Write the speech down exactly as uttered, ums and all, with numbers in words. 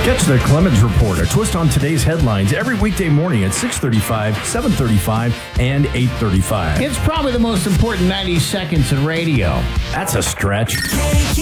Catch the Clemens Report, a twist on today's headlines every weekday morning at six thirty-five, seven thirty-five, and eight thirty-five. It's probably the most important ninety seconds in radio. That's a stretch.